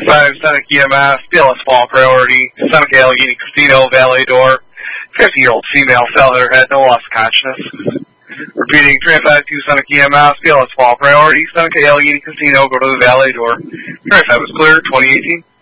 25, Seneca EMS, BLS Fall Priority, Seneca Allegheny Casino, valet door. 50-year-old female fell on her head, no loss of consciousness. Repeating, 352 Seneca EMS, BLS Fall Priority, Seneca Allegheny Casino, go to the valet door. 35 was clear, 2018.